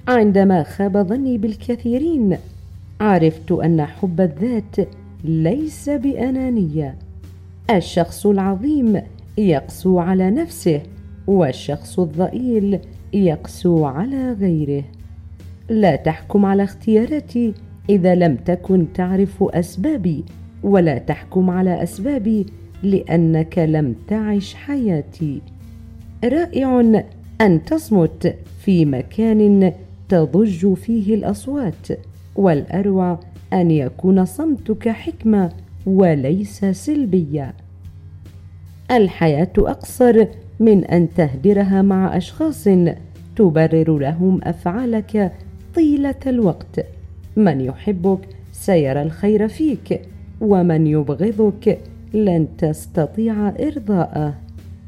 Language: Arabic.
عندما خاب ظني بالكثيرين عرفت أن حب الذات ليس بأنانية. الشخص العظيم يقسو على نفسه، والشخص الضئيل يقسو على غيره. لا تحكم على اختياراتي إذا لم تكن تعرف أسبابي، ولا تحكم على أسبابي لأنك لم تعش حياتي. رائع أن تصمت في مكان تضج فيه الأصوات، والأروع أن يكون صمتك حكمة وليس سلبية. الحياة أقصر من أن تهدرها مع أشخاص تبرر لهم أفعالك طيلة الوقت. من يحبك سيرى الخير فيك، ومن يبغضك لن تستطيع إرضاءه.